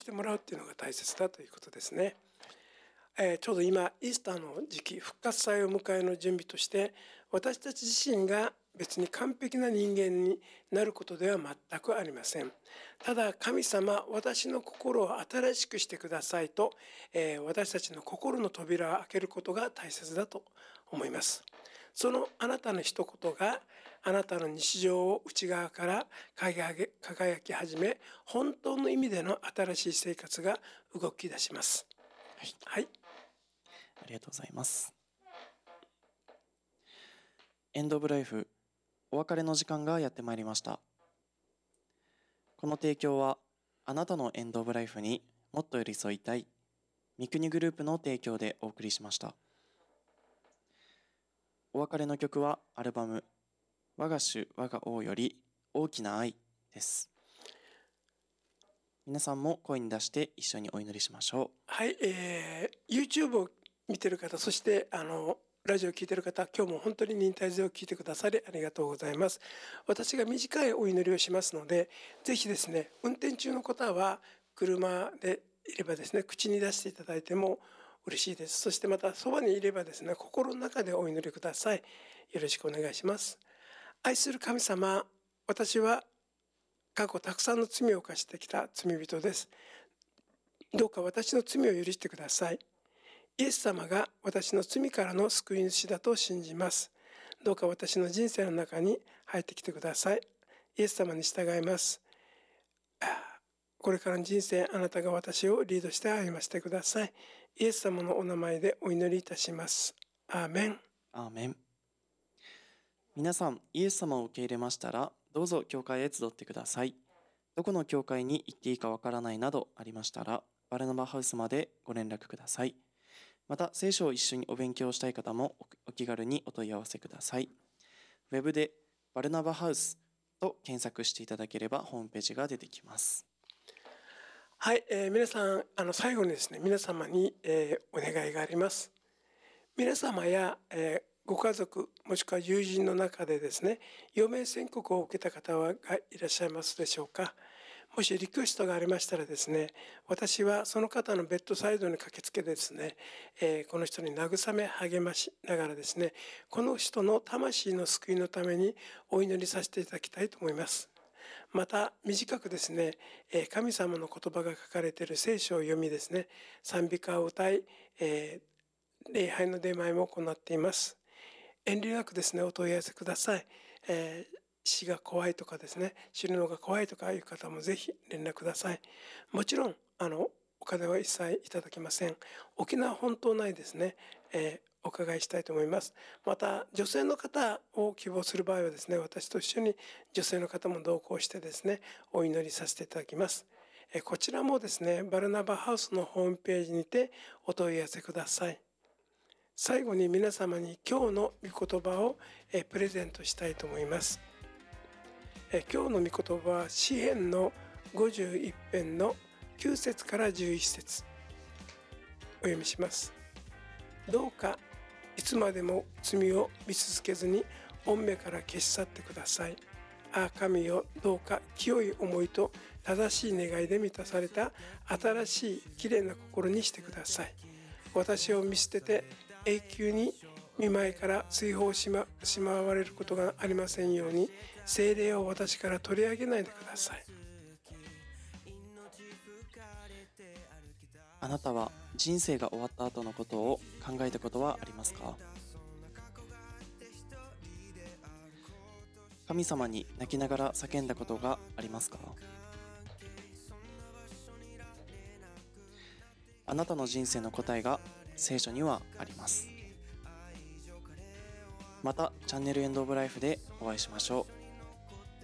してもらうっていうのが大切だということですね。ちょうど今イースターの時期、復活祭を迎えの準備として、私たち自身が別に完璧な人間になることでは全くありません。ただ神様、私の心を新しくしてくださいと、私たちの心の扉を開けることが大切だと思います。そのあなたの一言があなたの日常を内側から輝き始め、本当の意味での新しい生活が動き出します。はい。 ありがとうございます。エンドオブライフ、お別れの時間がやってまいりました。この提供はあなたのエンドオブライフにもっと寄り添いたい三国グループの提供でお送りしました。お別れの曲はアルバム我が主我が王より大きな愛です。皆さんも声に出して一緒にお祈りしましょう。 はい、YouTube を見てる方、そしてラジオを聞いてる方、今日も本当に忍耐強く聞いてくださりありがとうございます。私が短いお祈りをしますので、ぜひですね、運転中の方は車でいればですね、口に出していただいても嬉しいです。そしてまたそばにいればですね、心の中でお祈りください。よろしくお願いします。愛する神様、私は過去たくさんの罪を犯してきた罪人です。どうか私の罪を許してください。イエス様が私の罪からの救い主だと信じます。どうか私の人生の中に入ってきてください。イエス様に従います。これからの人生、あなたが私をリードして歩ませてください。イエス様のお名前でお祈りいたします。アーメン。 アーメン。皆さん、イエス様を受け入れましたら、どうぞ教会へ集ってください。どこの教会に行っていいかわからないなどありましたら、バルナバハウスまでご連絡ください。また、聖書を一緒にお勉強したい方もお気軽にお問い合わせください。ウェブでバルナバハウスと検索していただければホームページが出てきます。 はい、皆さん、最後にですね、皆様に、お願いがあります。皆様や、ご家族もしくは友人の中でですね、余命宣告を受けた方がいらっしゃいますでしょうか。もしリクエストがありましたらですね、私はその方のベッドサイドに駆けつけてですね、この人に慰め励ましながらですね、この人の魂の救いのためにお祈りさせていただきたいと思います。また短くですね、神様の言葉が書かれている聖書を読みですね、賛美歌を歌い、礼拝の出前も行っています。遠慮なくですね、お問い合わせください。死が怖いとかですね、死ぬのが怖いとかいう方もぜひ連絡ください。もちろんお金は一切いただきません。沖縄本島内ですね、お伺いしたいと思います。また女性の方を希望する場合はですね、私と一緒に女性の方も同行してですね、お祈りさせていただきます。こちらもですね、バルナバハウスのホームページにてお問い合わせください。最後に皆様に今日の御言葉をプレゼントしたいと思います。今日の御言葉は詩編の51編の9節から11節お読みします。どうかいつまでも罪を見続けずに御目から消し去ってください。ああ神よ、どうか清い思いと正しい願いで満たされた新しいきれいな心にしてください。私を見捨てて永久に御前から追放しまわれることがありませんように、聖霊を私から取り上げないでください。 あなたは人生が終わった後のことを考えたことはありますか？神様に泣きながら叫んだことがありますか？あなたの人生の答えが聖書にはあります。またチャンネルエンドオブライフでお会いしましょう。